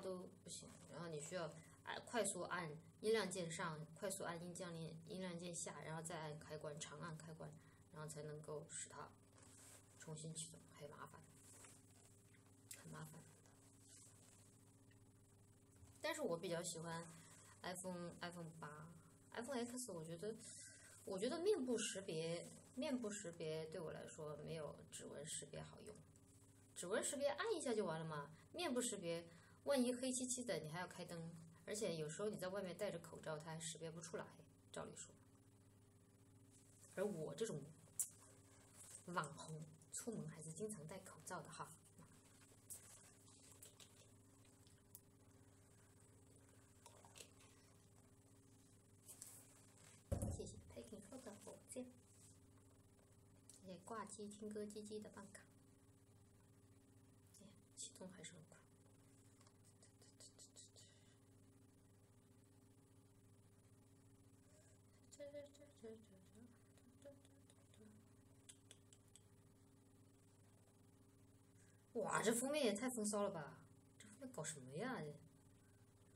都不行，然后你需要快速按音量键上，快速按音量键下，然后再按开关，长按开关，然后才能够使它重新启动，很麻烦，很麻烦。但是我比较喜欢 iPhone 8，iPhone X，我觉得面部识别对我来说没有指纹识别好用。指纹识别按一下就完了嘛，面部识别万一黑漆漆的，你还要开灯，而且有时候你在外面戴着口罩，它还识别不出来，照理说。而我这种网红，出门还是经常戴口罩的哈。谢谢 Peggy 说的火箭，谢谢挂机听歌机机的办卡。启动还是很快。哇，这封面也太风骚了吧！这封面搞什么呀？